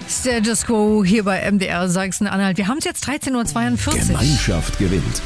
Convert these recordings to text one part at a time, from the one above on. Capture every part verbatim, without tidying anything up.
Status Quo hier bei M D R Sachsen-Anhalt. Wir haben es jetzt dreizehn Uhr zweiundvierzig. Gemeinschaft gewinnt.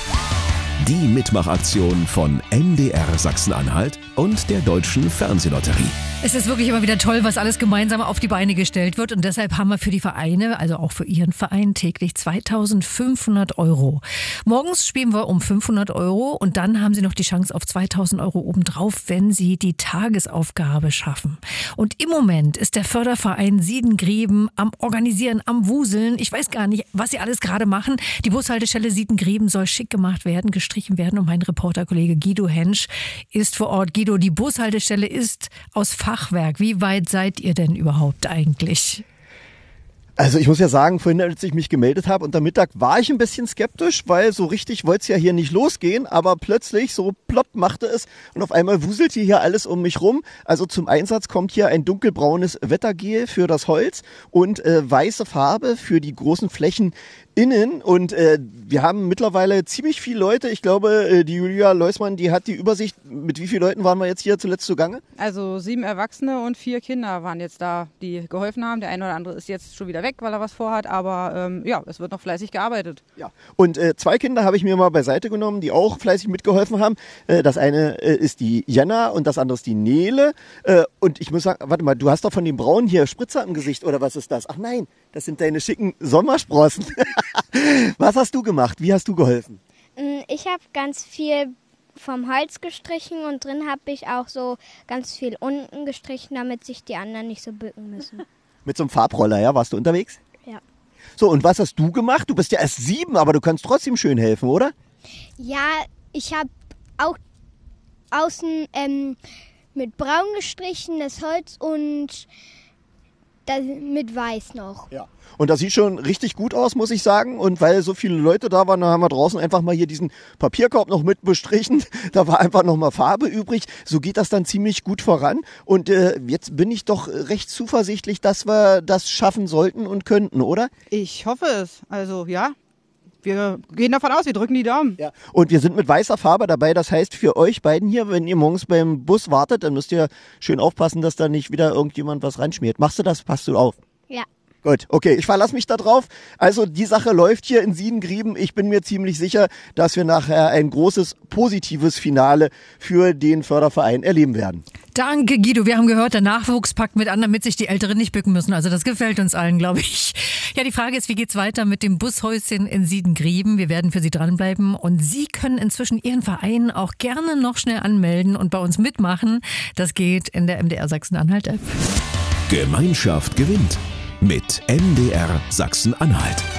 Die Mitmachaktion von M D R Sachsen-Anhalt und der Deutschen Fernsehlotterie. Es ist wirklich immer wieder toll, was alles gemeinsam auf die Beine gestellt wird. Und deshalb haben wir für die Vereine, also auch für Ihren Verein, täglich zweitausendfünfhundert Euro. Morgens spielen wir um fünfhundert Euro und dann haben Sie noch die Chance auf zweitausend Euro obendrauf, wenn Sie die Tagesaufgabe schaffen. Und im Moment ist der Förderverein Siedengrieben am Organisieren, am Wuseln. Ich weiß gar nicht, was Sie alles gerade machen. Die Bushaltestelle Siedengrieben soll schick gemacht werden, gestrichen werden. Und mein Reporterkollege Guido Hensch ist vor Ort. Guido, die Bushaltestelle ist aus Fachwerk. Wie weit seid ihr denn überhaupt eigentlich? Also ich muss ja sagen, vorhin, als ich mich gemeldet habe unter Mittag, war ich ein bisschen skeptisch, weil so richtig wollte es ja hier nicht losgehen, aber plötzlich so plopp machte es und auf einmal wuselte hier alles um mich rum. Also zum Einsatz kommt hier ein dunkelbraunes Wettergel für das Holz und äh, weiße Farbe für die großen Flächen innen und äh, wir haben mittlerweile ziemlich viele Leute. Ich glaube, äh, die Julia Leusmann, die hat die Übersicht. Mit wie vielen Leuten waren wir jetzt hier zuletzt zugange? Also sieben Erwachsene und vier Kinder waren jetzt da, die geholfen haben. Der eine oder andere ist jetzt schon wieder weg, weil er was vorhat, aber ähm, ja, es wird noch fleißig gearbeitet. Ja. Und äh, zwei Kinder habe ich mir mal beiseite genommen, die auch fleißig mitgeholfen haben. Äh, das eine äh, ist die Jenna und das andere ist die Nele. Äh, und ich muss sagen, warte mal, du hast doch von dem Braunen hier Spritzer im Gesicht oder was ist das? Ach nein, das sind deine schicken Sommersprossen. Was hast du gemacht? Wie hast du geholfen? Ich habe ganz viel vom Holz gestrichen und drin habe ich auch so ganz viel unten gestrichen, damit sich die anderen nicht so bücken müssen. Mit so einem Farbroller, ja? Warst du unterwegs? Ja. So, und was hast du gemacht? Du bist ja erst sieben, aber du kannst trotzdem schön helfen, oder? Ja, ich habe auch außen ähm, mit braun gestrichen, das Holz und das mit weiß noch. Ja. Und das sieht schon richtig gut aus, muss ich sagen. Und weil so viele Leute da waren, da haben wir draußen einfach mal hier diesen Papierkorb noch mit bestrichen. Da war einfach noch mal Farbe übrig. So geht das dann ziemlich gut voran. Und äh, jetzt bin ich doch recht zuversichtlich, dass wir das schaffen sollten und könnten, oder? Ich hoffe es. Also ja, wir gehen davon aus, wir drücken die Daumen. Ja. Und wir sind mit weißer Farbe dabei. Das heißt für euch beiden hier, wenn ihr morgens beim Bus wartet, dann müsst ihr schön aufpassen, dass da nicht wieder irgendjemand was reinschmiert. Machst du das? Passt du auf? Ja. Gut, okay, ich verlasse mich da drauf. Also die Sache läuft hier in Siedengrieben. Ich bin mir ziemlich sicher, dass wir nachher ein großes, positives Finale für den Förderverein erleben werden. Danke, Guido. Wir haben gehört, der Nachwuchs packt mit an, damit sich die Älteren nicht bücken müssen. Also das gefällt uns allen, glaube ich. Ja, die Frage ist, wie geht's weiter mit dem Bushäuschen in Siedengrieben? Wir werden für Sie dranbleiben und Sie können inzwischen Ihren Verein auch gerne noch schnell anmelden und bei uns mitmachen. Das geht in der M D R Sachsen-Anhalt-App. Gemeinschaft gewinnt mit M D R Sachsen-Anhalt.